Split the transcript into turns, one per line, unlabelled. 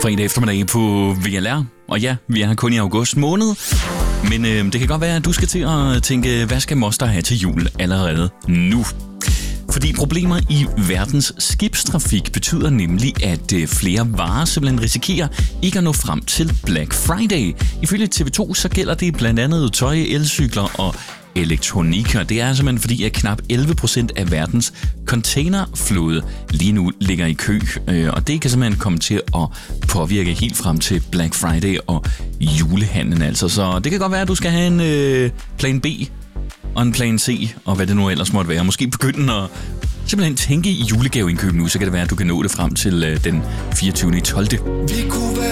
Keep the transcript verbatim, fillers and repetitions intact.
fredag eftermiddag på V L R. Og ja, vi er her kun i august måned. Men øh, det kan godt være, at du skal til at tænke, hvad skal moster have til jul allerede nu? Fordi problemer i verdens skibstrafik betyder nemlig, at øh, flere varer simpelthen risikerer ikke at nå frem til Black Friday. Ifølge T V to så gælder det blandt andet tøj, elcykler og elektronik, og det er simpelthen fordi, at knap elleve procent af verdens containerflåde lige nu ligger i kø, og det kan simpelthen komme til at påvirke helt frem til Black Friday og julehandlen altså. Så det kan godt være, at du skal have en øh, plan B og en plan C, og hvad det nu ellers måtte være. Måske begynde at simpelthen tænke i julegaveindkøb nu, så kan det være, at du kan nå det frem til øh, den fireogtyvende tolvte